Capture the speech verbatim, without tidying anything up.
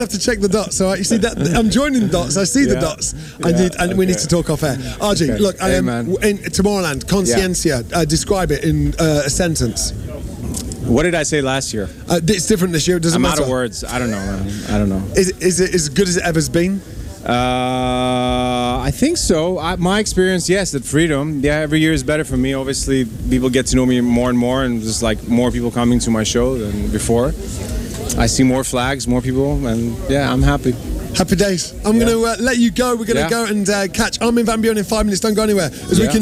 have to check the dots. All right, you see that I'm joining the dots. I see the Yeah. dots. I Yeah, need, and we need okay. to talk off air. R G, Okay. look, Hey, um, man. in Tomorrowland, Consciencia. Uh, describe it in uh, a sentence. What did I say last year? Uh, it's different this year. It doesn't I'm matter. out of words. I don't know, man. I don't know. Is, is it as good as it ever's been? Uh, I think so. I, my experience, yes, at Freedom. Yeah, every year is better for me. Obviously, people get to know me more and more, and just like more people coming to my show than before. I see more flags, more people, and yeah, I'm happy. Happy days. I'm Yeah. going to uh, let you go. We're going to Yeah. go and uh, catch Armin van Buuren in five minutes. Don't go anywhere. As we Yeah. can